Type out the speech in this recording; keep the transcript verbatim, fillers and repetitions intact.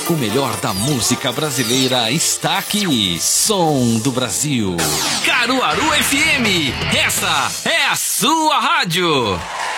O melhor da música brasileira está aqui. Som do Brasil. Caruaru F M. Essa é a sua rádio.